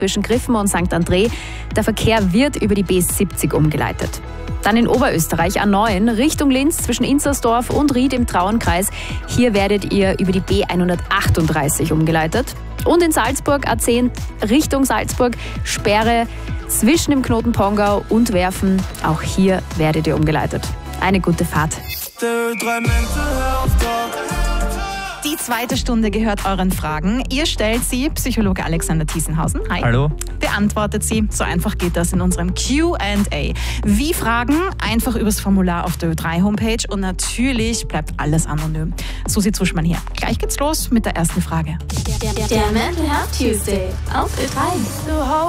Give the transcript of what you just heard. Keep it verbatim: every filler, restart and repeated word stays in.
zwischen Griffen und Sankt André. Der Verkehr wird über die B siebzig umgeleitet. Dann in Oberösterreich A neun Richtung Linz zwischen Inzersdorf und Ried im Trauernkreis. Hier werdet ihr über die B hundertachtunddreißig umgeleitet. Und in Salzburg A zehn Richtung Salzburg Sperre zwischen dem Knoten Pongau und Werfen. Auch hier werdet ihr umgeleitet. Eine gute Fahrt. Die zweite Stunde gehört euren Fragen. Ihr stellt sie, Psychologe Alexander Thiesenhausen. Hi. Hallo. Beantwortet sie. So einfach geht das in unserem Q and A. Wie Fragen? Einfach übers Formular auf der Ö drei Homepage. Und natürlich bleibt alles anonym. Susi Zuschmann hier. Gleich geht's los mit der ersten Frage. Der Mental Health Tuesday auf Ö drei.